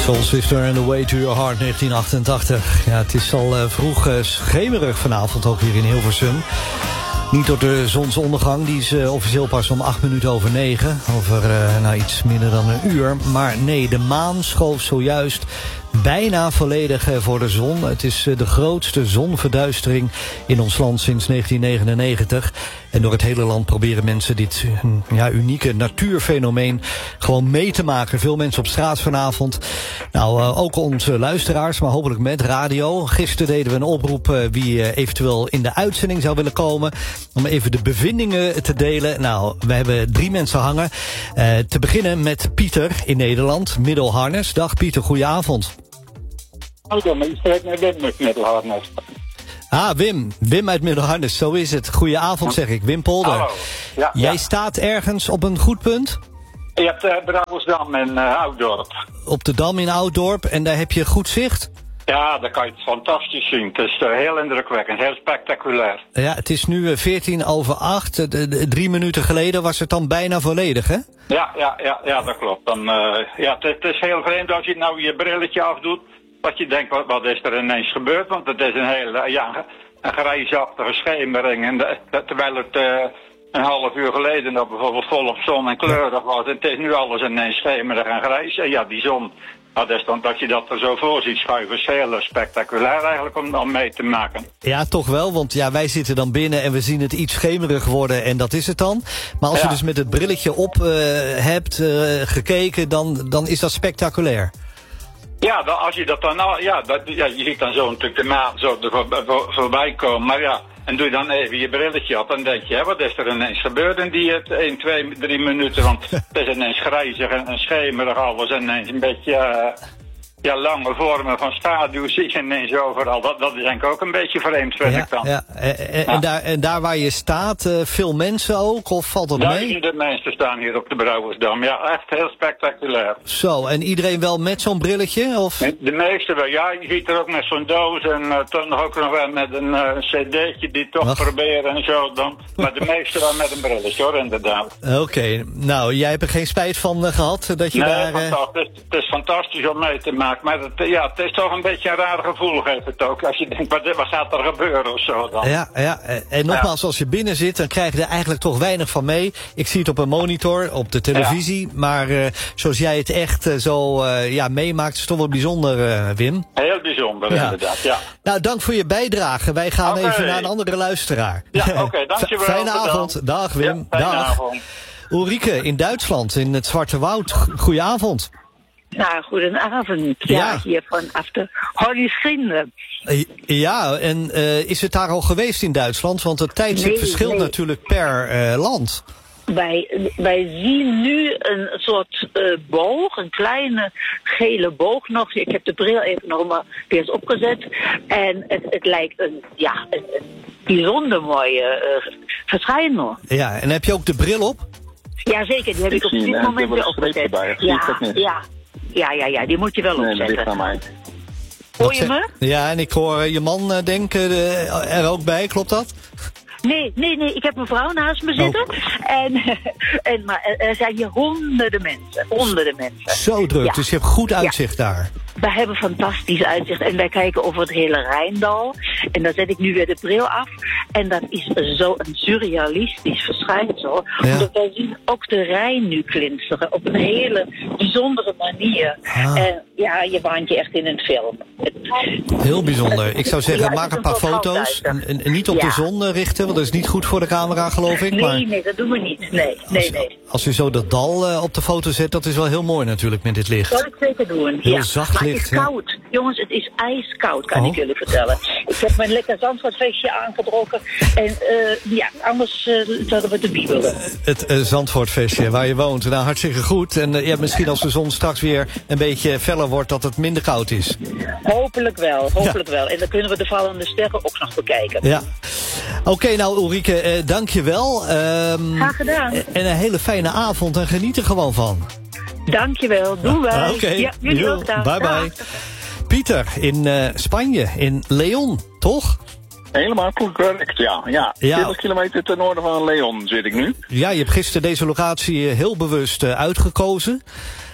Soul Sister and the Way to Your Heart, 1988. Ja, het is al vroeg schemerig vanavond ook hier in Hilversum. Niet door de zonsondergang, die is officieel pas om 8:09. Over iets minder dan een uur. Maar nee, de maan schoof zojuist bijna volledig voor de zon. Het is de grootste zonverduistering in ons land sinds 1999. En door het hele land proberen mensen dit unieke natuurfenomeen gewoon mee te maken. Veel mensen op straat vanavond. Nou, ook onze luisteraars, maar hopelijk met radio. Gisteren deden we een oproep wie eventueel in de uitzending zou willen komen. Om even de bevindingen te delen. Nou, we hebben 3 mensen hangen. Te beginnen met Pieter in Nederland, Middelharnis. Dag Pieter, goedenavond. Hallo, maar je spreekt met Wim uit Middelharnis. Ah, Wim uit Middelharnis, zo is het. Goedenavond zeg ik, Wim Polder. Hallo. Ja, Jij staat ergens op een goed punt? Je hebt Brouwersdam en Ouddorp. Op de Dam in Ouddorp en daar heb je goed zicht? Ja, daar kan je het fantastisch zien. Het is heel indrukwekkend, heel spectaculair. Ja, het is nu 7:45. 3 minuten geleden was het dan bijna volledig, hè? Ja, dat klopt. Dan, het is heel vreemd als je nou je brilletje afdoet. Dat je denkt, wat is er ineens gebeurd? Want het is een hele, een grijsachtige schemering. En terwijl het een half uur geleden nog bijvoorbeeld volop zon en kleurig was. En het is nu alles ineens schemerig en grijs. En ja, die zon, dat je dat er zo voor ziet schuiven, is heel spectaculair eigenlijk om mee te maken. Ja, toch wel, want wij zitten dan binnen en we zien het iets schemerig worden en dat is het dan. Maar als je dus met het brilletje op hebt gekeken, dan is dat spectaculair. Ja, als je dat dan, je ziet dan zo natuurlijk de maan zo voorbij komen, maar ja, en doe je dan even je brilletje op, dan denk je, wat is er ineens gebeurd in die 1, 2, 3 minuten, want het is ineens grijzig en schemerig alles, ineens een beetje, lange vormen van schaduw zie je ineens overal. Dat is denk ik ook een beetje vreemd, vind ik dan. Ja. En daar waar je staat, veel mensen ook, of valt het mee? Duizenden mensen staan hier op de Brouwersdam. Ja, echt heel spectaculair. Zo, en iedereen wel met zo'n brilletje? Of? De meeste wel, ja. Je ziet er ook met zo'n doos en toch nog ook nog wel met een cd'tje die toch proberen en zo dan. Maar de meeste wel met een brilletje, hoor, inderdaad. Oké, nou, jij hebt er geen spijt van gehad dat je daar... Het is fantastisch om mee te maken. Maar het is toch een beetje een raar gevoel, geeft het ook. Als je denkt, wat gaat er gebeuren of zo dan. Ja. En nogmaals, als je binnen zit, dan krijg je er eigenlijk toch weinig van mee. Ik zie het op een monitor, op de televisie. Ja. Maar zoals jij het echt zo meemaakt, is toch wel bijzonder, Wim. Heel bijzonder, inderdaad, ja. Nou, dank voor je bijdrage. Wij gaan even naar een andere luisteraar. Ja, oké, dankjewel. Fijne avond. Dag, Wim. Ja, fijne avond. Ulrike in Duitsland, in het Zwarte Woud. Goedenavond. Nou, goedenavond. Ja, hier vanaf de Holy Vrienden. Ja, en is het daar al geweest in Duitsland? Want het tijdstip verschilt natuurlijk per land. Wij zien nu een soort boog, een kleine gele boog nog. Ik heb de bril even nog maar weer eens opgezet. En het lijkt een bijzonder mooie verschijning. Ja, en heb je ook de bril op? Jazeker, die heb ik op dit moment weer opgezet. Ja, die moet je wel opzetten. Nee, dat ligt aan mij. Hoor je me? Ja, en ik hoor je man denken er ook bij, klopt dat? Nee, ik heb mijn vrouw naast me zitten. Maar er zijn hier honderden mensen. Zo druk, dus je hebt goed uitzicht daar. Wij hebben fantastisch uitzicht en wij kijken over het hele Rijndal. En dan zet ik nu weer de bril af. En dat is zo een surrealistisch verschijnsel. Ja. Omdat wij zien ook de Rijn nu glinsteren op een hele bijzondere manier. En je waant je echt in een film. Heel bijzonder. Ik zou zeggen, maak een paar foto's. En niet op de zon richten, want dat is niet goed voor de camera, geloof ik. Nee, dat doen we niet. Nee. Als u zo dat dal op de foto zet, dat is wel heel mooi natuurlijk met dit licht. Dat wil ik zeker doen. Heel zacht licht. Het is koud. Jongens, het is ijskoud, kan ik jullie vertellen. Ik heb mijn lekker Zandvoortvestje aangetrokken. En anders zouden we de bibelen. Het Zandvoortvestje, waar je woont. Nou, hartstikke goed. En misschien als de zon straks weer een beetje feller wordt, dat het minder koud is. Hopelijk wel. En dan kunnen we de vallende sterren ook nog bekijken. Ja. Oké, nou Ulrike, dank je wel. Graag gedaan. En een hele fijne avond en geniet er gewoon van. Dankjewel, doen wij. Oké, ja, jullie ook dan. Bye. Pieter in Spanje, in Leon, toch? Helemaal correct, ja. 20 kilometer ten noorden van Leon zit ik nu. Ja, je hebt gisteren deze locatie heel bewust uitgekozen.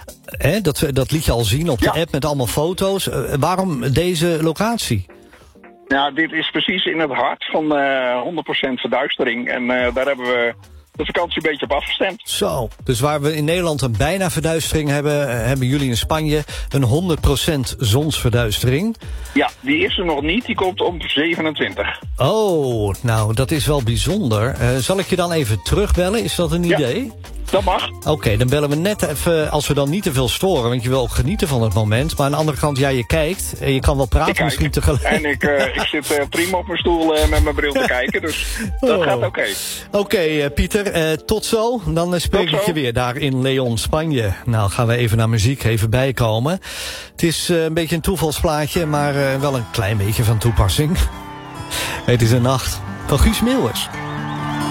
Dat liet je al zien op de app met allemaal foto's. Waarom deze locatie? Ja, dit is precies in het hart van 100% verduistering. En daar hebben we de vakantie een beetje op afgestemd. Zo, dus waar we in Nederland een bijna verduistering hebben jullie in Spanje een 100% zonsverduistering. Ja, die is er nog niet. Die komt om 27. Oh, nou, dat is wel bijzonder. Zal ik je dan even terugbellen? Is dat een idee? Dat mag. Oké, dan bellen we net even, als we dan niet te veel storen, want je wil ook genieten van het moment. Maar aan de andere kant, ja, je kijkt en je kan wel praten misschien tegelijk. En ik zit prima op mijn stoel met mijn bril te kijken, dus dat gaat oké. Oké, Pieter, tot zo. Dan spreek ik je weer daar in Leon, Spanje. Nou, gaan we even naar muziek even bijkomen. Het is een beetje een toevalsplaatje, maar wel een klein beetje van toepassing. Het is een nacht van Guus Meeuwis.